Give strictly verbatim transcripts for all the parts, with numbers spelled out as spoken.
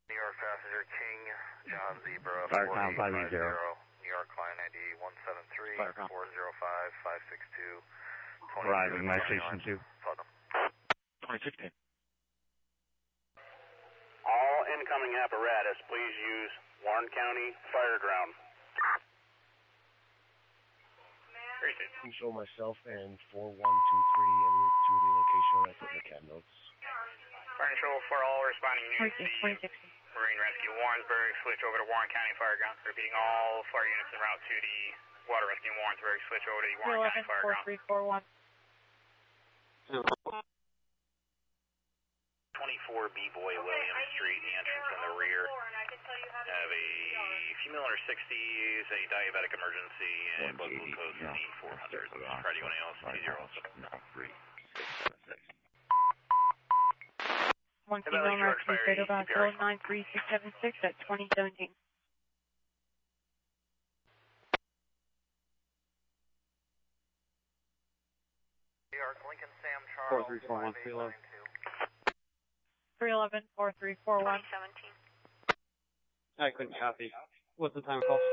New York passenger King, John Zebra, Firecom five eight zero. New York client I D one seven three four zero five five six two. Arriving my station two. twenty sixteen. All incoming apparatus, please use Warren County Fire Ground. Control myself and four one two three en route to the location I put in the cab notes. Fire control for all responding units. Marine Rescue Warrensburg, switch over to Warren County Fire Ground. Repeating, all fire units en route to the Water Rescue Warrensburg, switch over to the Warren County Fire Ground. three four one. twenty-four B Boy Williams Street, the entrance in the rear. Have a female under sixties, a diabetic emergency, and blood glucose D four hundred. Cardio nails, two zero. One female emergency, date of birth nine three six seven six at twenty seventeen. New York Lincoln Sam Charles. Four three four one three eleven. three eleven four three four one. seventeen. I couldn't copy. What's the time call?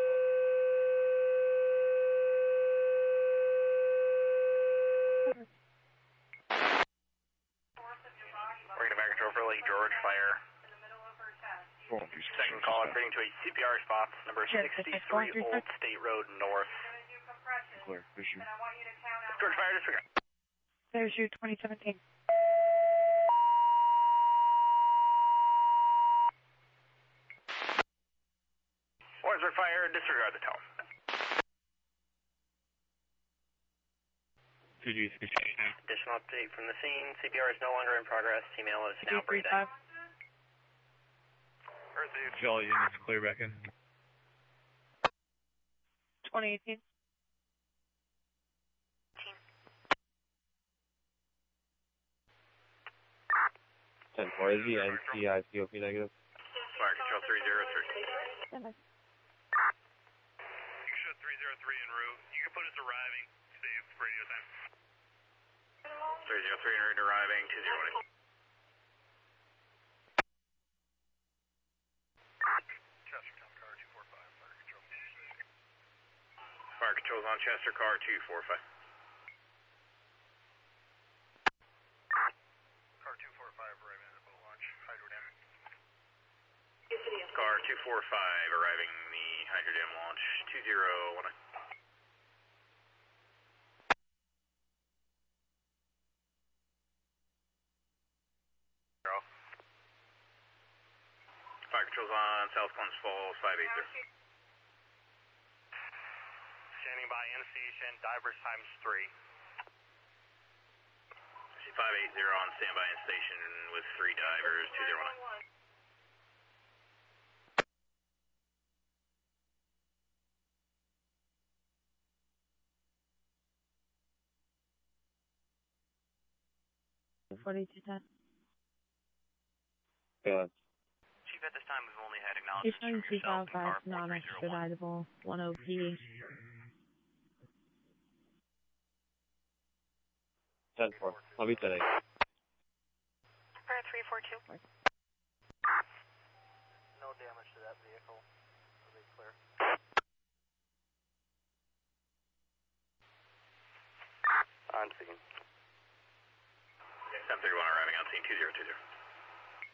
We're going to back control for Lake George Fire. Second call, according to a C P R response, number sixty-three Old State Road North. Clear, issue. George Fire, disregard. Parachute twenty seventeen. Warrensburg Fire, disregard the tone. two G three. Additional update from the scene. C P R is no longer in progress. Female is now breathing. All units clear back in. twenty eighteen. ten four, is the N C I C O P negative? Fire control three zero three. Seven. You show three zero three en route. You can put us arriving. Save radio time. three zero three en route arriving. two zero one eight. Chester car two four five. Fire control. Fire control's on Chester car two four five. Car two four five arriving at the boat launch. Hydrodam. Car two four five arriving the Hydrodam launch. two zero one nine. Fire control's on South Clemens Falls five eight zero. Standing by in station, divers times three. five eight zero on standby in station with three divers, two zero one nine. forty-two ten. Yeah. Chief, at this time we've only had He's acknowledgments showing from two yourself five and car five, non-expeditable, one O P. ten four. I'll be today. Fire three four two. No damage to that vehicle. Are they clear? On scene. ten thirty-one arriving on scene two zero two zero.